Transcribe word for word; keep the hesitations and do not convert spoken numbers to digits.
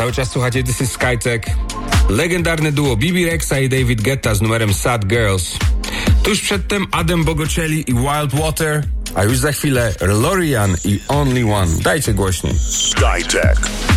Cały czas słuchacie This is Skytech. Legendarne duo B B Rexa i David Guetta z numerem Sad Girls. Tuż przedtem Adam Bogocelli i Wild Water, a już za chwilę Lorian i Only One. Dajcie głośniej. Skytech.